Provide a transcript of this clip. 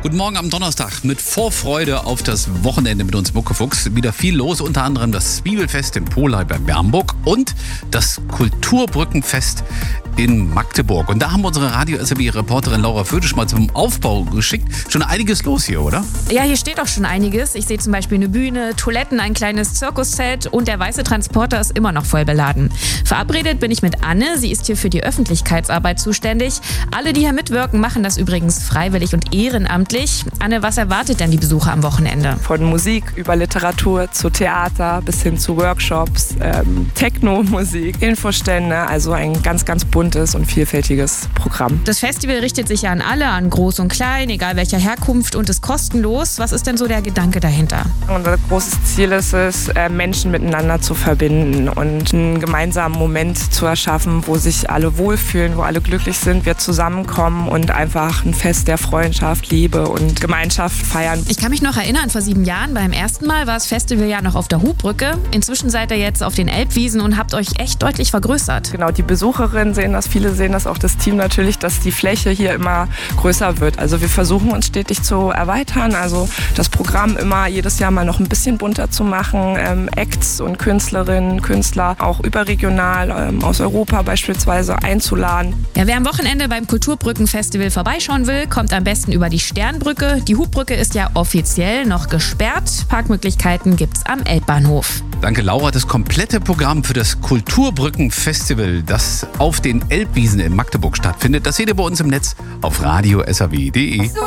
Guten Morgen am Donnerstag mit Vorfreude auf das Wochenende mit uns Muckefuchs. Wieder viel los, unter anderem das Zwiebelfest in Polei bei Bernburg und das Kulturbrückenfest in Magdeburg. Und da haben unsere Radio-SRB-Reporterin Laura Födisch mal zum Aufbau geschickt. Schon einiges los hier, oder? Ja, hier steht auch schon einiges. Ich sehe zum Beispiel eine Bühne, Toiletten, ein kleines Zirkuszelt und der weiße Transporter ist immer noch voll beladen. Verabredet bin ich mit Anne. Sie ist hier für die Öffentlichkeitsarbeit zuständig. Alle, die hier mitwirken, machen das übrigens freiwillig und ehrenamtlich. Anne, was erwartet denn die Besucher am Wochenende? Von Musik über Literatur zu Theater bis hin zu Workshops, Techno-Musik, Infostände, also ein ganz, ganz buntes und vielfältiges Programm. Das Festival richtet sich ja an alle, an groß und klein, egal welcher Herkunft und ist kostenlos. Was ist denn so der Gedanke dahinter? Unser großes Ziel ist es, Menschen miteinander zu verbinden und einen gemeinsamen Moment zu erschaffen, wo sich alle wohlfühlen, wo alle glücklich sind, wir zusammenkommen und einfach ein Fest der Freundschaft, Liebe und Gemeinschaft feiern. Ich kann mich noch erinnern, vor 7 Jahren beim ersten Mal war das Festival ja noch auf der Hubbrücke. Inzwischen seid ihr jetzt auf den Elbwiesen und habt euch echt deutlich vergrößert. Genau, die Besucherinnen sehen das, viele sehen das, auch das Team natürlich, dass die Fläche hier immer größer wird. Also wir versuchen uns stetig zu erweitern, also das Programm immer jedes Jahr mal noch ein bisschen bunter zu machen, Acts und Künstlerinnen, Künstler auch überregional aus Europa beispielsweise einzuladen. Ja, wer am Wochenende beim Kulturbrückenfestival vorbeischauen will, kommt am besten über die Sternbrücke. Die Hubbrücke ist ja offiziell noch gesperrt. Parkmöglichkeiten gibt's am Elbbahnhof. Danke, Laura. Das komplette Programm für das Kulturbrückenfestival, das auf den Elbwiesen in Magdeburg stattfindet, das seht ihr bei uns im Netz auf radio.srw.de.